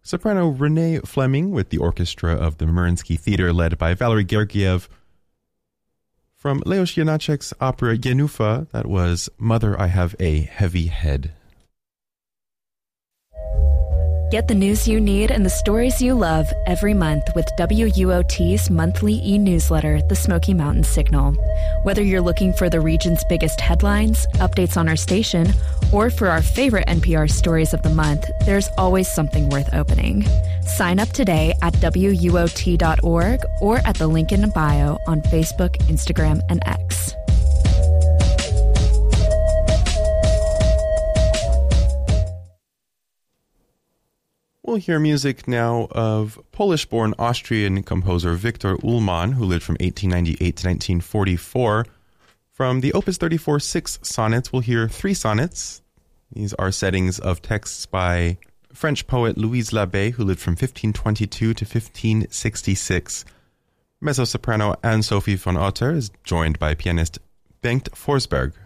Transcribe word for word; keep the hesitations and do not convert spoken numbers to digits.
Soprano Renee Fleming with the orchestra of the Mariinsky Theater led by Valery Gergiev. From Leos Janacek's opera Yenufa, that was Mother, I Have a Heavy Head. Get the news you need and the stories you love every month with W U O T's monthly e-newsletter, The Smoky Mountain Signal. Whether you're looking for the region's biggest headlines, updates on our station, or for our favorite N P R stories of the month, there's always something worth opening. Sign up today at W U O T dot org or at the link in the bio on Facebook, Instagram, and X. We'll hear music now of Polish-born Austrian composer Viktor Ullmann, who lived from eighteen ninety-eight to nineteen forty-four. From the Opus thirty-four six sonnets, we'll hear three sonnets. These are settings of texts by French poet Louise Labbé, who lived from fifteen twenty-two to fifteen sixty-six. Mezzo-soprano Anne-Sophie von Otter is joined by pianist Bengt Forsberg.